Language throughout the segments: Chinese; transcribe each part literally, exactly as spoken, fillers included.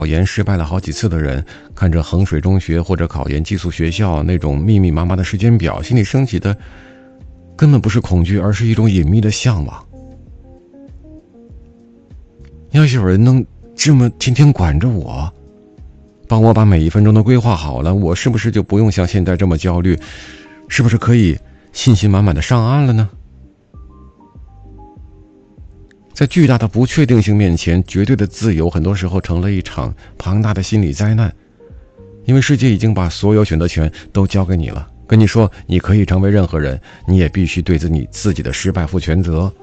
考研失败了好几次的人，看着衡水中学或者考研寄宿学校那种密密麻麻的时间表，心里升起的根本不是恐惧，而是一种隐秘的向往。要是有人能这么天天管着我，帮我把每一分钟都规划好了，我是不是就不用像现在这么焦虑？是不是可以信心满满的上岸了呢？在巨大的不确定性面前，绝对的自由很多时候成了一场庞大的心理灾难，因为世界已经把所有选择权都交给你了，跟你说你可以成为任何人，你也必须对自己自己的失败负全责。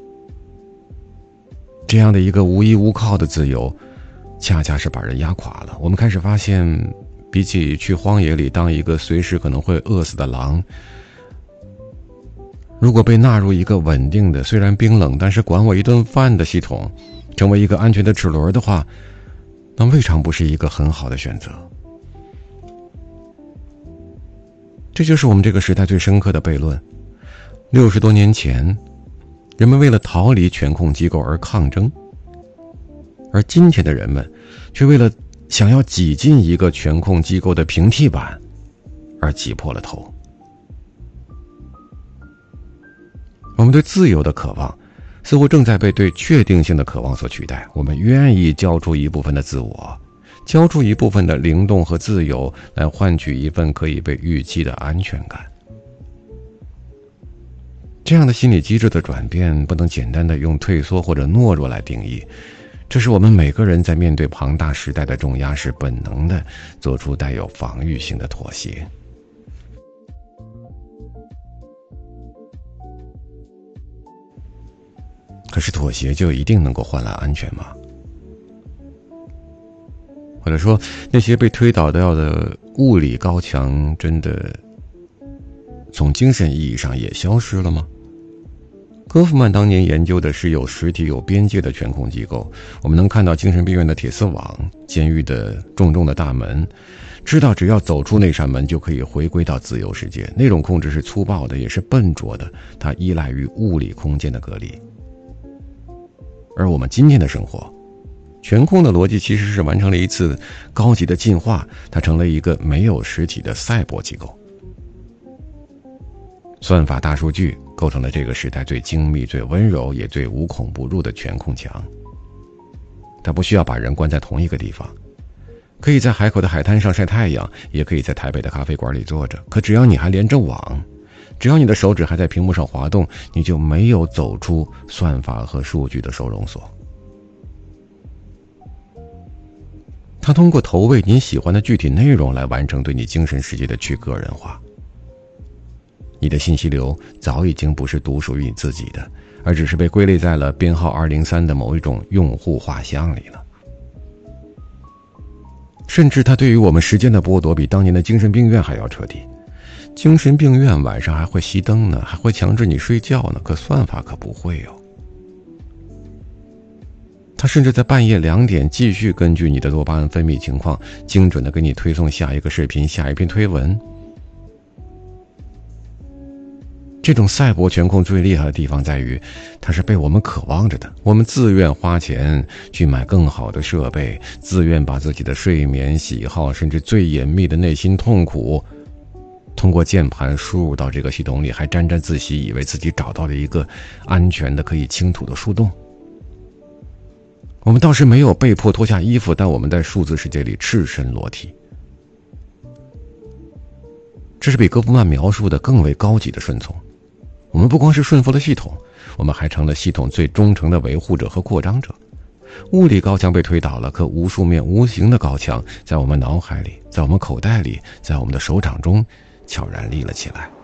这样的一个无依无靠的自由，恰恰是把人压垮了。我们开始发现，比起去荒野里当一个随时可能会饿死的狼，如果被纳入一个稳定的，虽然冰冷但是管我一顿饭的系统，成为一个安全的齿轮的话，那未尝不是一个很好的选择。这就是我们这个时代最深刻的悖论。六十多年前，人们为了逃离权控机构而抗争，而今天的人们却为了想要挤进一个权控机构的平替板而挤破了头。我们对自由的渴望似乎正在被对确定性的渴望所取代，我们愿意交出一部分的自我，交出一部分的灵动和自由，来换取一份可以被预期的安全感。这样的心理机制的转变不能简单的用退缩或者懦弱来定义，这是我们每个人在面对庞大时代的重压时本能的做出带有防御性的妥协。可是妥协就一定能够换来安全吗？或者说，那些被推倒掉的物理高墙真的从精神意义上也消失了吗？戈夫曼当年研究的是有实体有边界的权控机构，我们能看到精神病院的铁丝网，监狱的重重的大门，知道只要走出那扇门就可以回归到自由世界。那种控制是粗暴的，也是笨拙的，它依赖于物理空间的隔离。而我们今天的生活，权控的逻辑其实是完成了一次高级的进化，它成了一个没有实体的赛博机构。算法大数据构成了这个时代最精密、最温柔也最无孔不入的权控墙。它不需要把人关在同一个地方，可以在海口的海滩上晒太阳，也可以在台北的咖啡馆里坐着，可只要你还连着网，只要你的手指还在屏幕上滑动，你就没有走出算法和数据的收容所。它通过投喂你喜欢的具体内容来完成对你精神世界的去个人化。你的信息流早已经不是独属于你自己的，而只是被归类在了编号二零三的某一种用户画像里了。甚至它对于我们时间的剥夺比当年的精神病院还要彻底。精神病院晚上还会熄灯呢，还会强制你睡觉呢，可算法可不会哦。它甚至在半夜两点继续根据你的多巴胺分泌情况，精准地给你推送下一个视频、下一篇推文。这种赛博权控最厉害的地方在于，它是被我们渴望着的。我们自愿花钱去买更好的设备，自愿把自己的睡眠、喜好，甚至最隐秘的内心痛苦，通过键盘输入到这个系统里，还沾沾自喜，以为自己找到了一个安全的可以倾吐的树洞。我们倒是没有被迫脱下衣服，但我们在数字世界里赤身裸体。这是比戈夫曼描述的更为高级的顺从。我们不光是顺服了系统，我们还成了系统最忠诚的维护者和扩张者。物理高墙被推倒了，可无数面无形的高墙在我们脑海里，在我们口袋里，在我们的手掌中悄然立了起来。